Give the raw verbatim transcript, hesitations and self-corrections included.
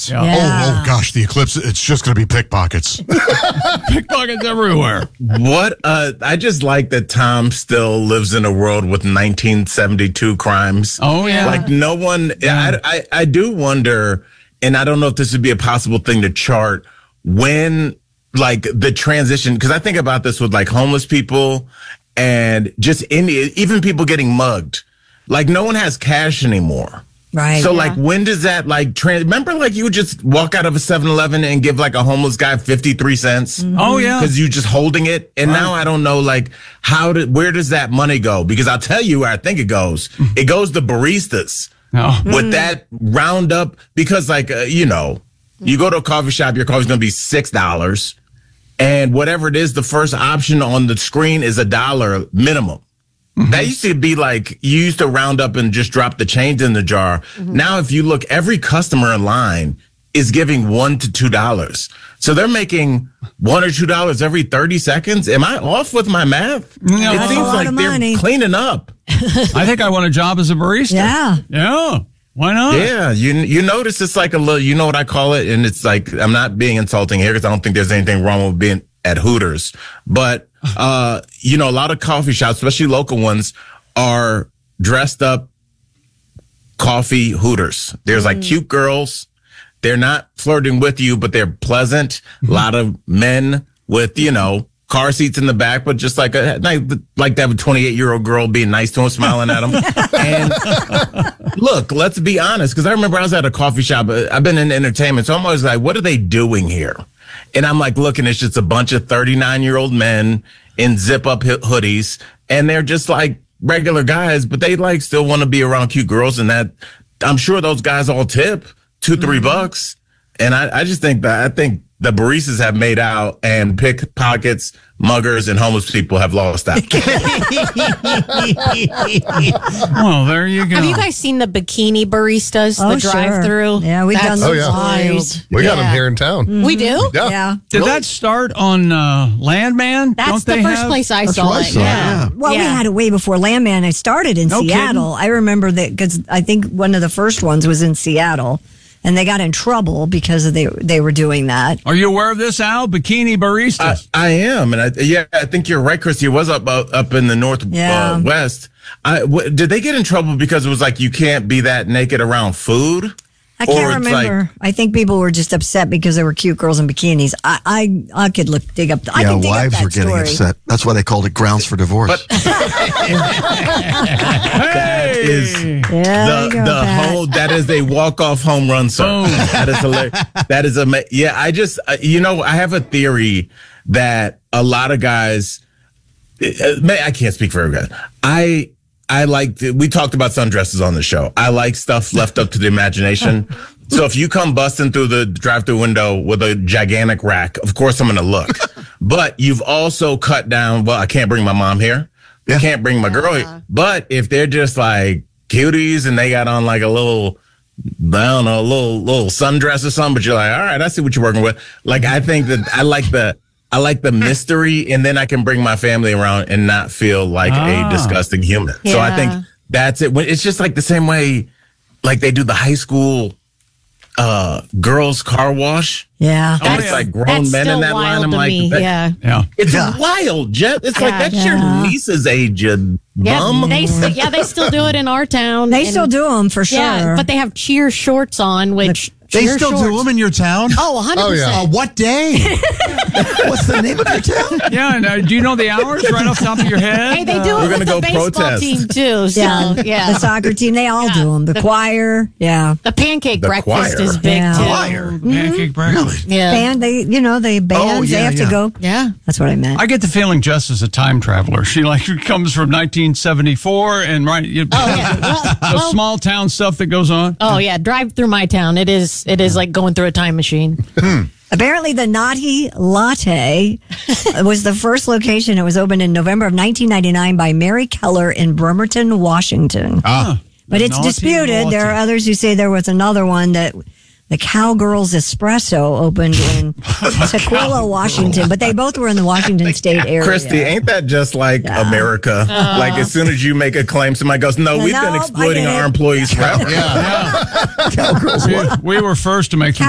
Yeah. Yeah. Oh, oh, gosh, the eclipse, it's just going to be pickpockets. Pickpockets everywhere. What? Uh, I just like that Tom still lives in a world with nineteen seventy-two crimes. Oh, yeah. Like no one, I, I, I do wonder, and I don't know if this would be a possible thing to chart when like the transition, because I think about this with like homeless people and just any, even people getting mugged. Like no one has cash anymore. Right. So yeah. like when does that like trans, remember like you would just walk out of a seven eleven and give like a homeless guy fifty-three cents? Mm-hmm. Oh, yeah. Because you just holding it. And Right. now I don't know like how did, where does that money go? Because I'll tell you where I think it goes. It goes to baristas. No. With that roundup, because like, uh, you know, you go to a coffee shop, your coffee's going to be six dollars. And whatever it is, the first option on the screen is a dollar minimum. Mm-hmm. That used to be like, you used to round up and just drop the change in the jar. Mm-hmm. Now, if you look, every customer in line is giving one to two dollars. So they're making one or two dollars every thirty seconds. Am I off with my math? No. It That's seems a lot like of they're money. cleaning up. I think I want a job as a barista. Yeah. Yeah. Why not? Yeah, you you notice it's like a little, you know what I call it? And it's like, I'm not being insulting here because I don't think there's anything wrong with being at Hooters. But, uh, you know, a lot of coffee shops, especially local ones, are dressed up coffee Hooters. There's like cute girls. They're not flirting with you, but they're pleasant. A lot of men with, you know, car seats in the back, but just like a like, like to have a twenty-eight year old girl being nice to him, smiling at him. And look, let's be honest, because I remember I was at a coffee shop. I've been in entertainment, so I'm always like, what are they doing here? And I'm like, looking, it's just a bunch of thirty-nine year old men in zip up hoodies, and they're just like regular guys, but they like still want to be around cute girls. And that, I'm sure those guys all tip two, three mm-hmm. bucks. And I, I just think that I think the baristas have made out, and pickpockets, muggers, and homeless people have lost out. Well, there you go. Have you guys seen the bikini baristas, Oh, the sure. drive-through? Yeah, we've That's done Oh, yeah. wild. We got them Yeah. here in town. Mm-hmm. We do? Yeah. Yeah. Did that start on uh, Landman? That's Don't the they first have? place I That's saw what I it. saw, yeah. yeah. Well, we Yeah. had it way before Landman. I started in No Seattle. I remember that because I think one of the first ones was in Seattle, and they got in trouble because of they they were doing that. Are you aware of this, Al? Bikini I, baristas. I am, and I, yeah, I think you're right, Christy. It was up uh, up in the northwest. Yeah. Uh, west. I, w- did they get in trouble because it was like you can't be that naked around food? I Or can't it's like- remember. I think people were just upset because there were cute girls in bikinis. I I, I could look dig up. I yeah, could dig wives up that were getting story. upset. That's why they called it grounds for divorce. That is Yeah, there you the go, the Pat. whole. That is a walk off home run, sir. Boom. That is hilarious. That is a yeah. I just uh, you know I have a theory that a lot of guys. Uh, may- I can't speak for every guy. I. I like, we talked about sundresses on the show. I like stuff left up to the imagination. So if you come busting through the drive-through window with a gigantic rack, of course I'm going to look. But you've also cut down, well, I can't bring my mom here. I Yeah. can't bring my girl here. But if they're just like cuties and they got on like a little, I don't know, a little, little sundress or something, but you're like, all right, I see what you're working with. Like, I think that I like the, I like the mystery, and then I can bring my family around and not feel like Ah. a disgusting human. So I Yeah. think that's it. When it's just like the same way, like they do the high school uh, girls car wash. Yeah. And Oh, it's yeah. like grown That's men still in that line. wild I'm to like, me. that- Yeah. Yeah. it's Yeah. wild, Jet. It's like Yeah. that's Yeah. your niece's age, you Yeah, bum. they st- yeah they still do it in our town. They And- still do them for sure. Yeah, but they have cheer shorts on, which They cheer still shorts. do them in your town? Oh, one hundred Oh, yeah. percent. Uh, what day? What's the name of your town? Yeah, and uh, do you know the hours right off the top of your head? Hey, they do We're it gonna with go the baseball protest. team too. So yeah, yeah, the soccer team, they all Yeah. do them. The, The- choir, yeah. the pancake The breakfast choir. is big Yeah. too. Choir. Pancake breakfast. Yeah, Band, they, you know, they bands, yeah, they have yeah. to go. yeah. That's what I meant. I get the feeling Jess is a time traveler. She like she comes from nineteen seventy-four and right, you, Oh yeah. Well, the well, small town stuff that goes on. oh yeah. Drive through my town. It is. It is like going through a time machine. Apparently, the Naughty Latte was the first location. It was opened in November of nineteen ninety-nine by Mary Keller in Bremerton, Washington. Ah. But it's Naughty disputed. Latte. There are others who say there was another one that the Cowgirls Espresso opened in Sequoia, Washington. But they both were in the Washington State area. Christy, ain't that just like America? Like as soon as you make a claim, somebody goes, "No, we've No, been I exploiting did our it." employees forever." Yeah. We, we were first to make the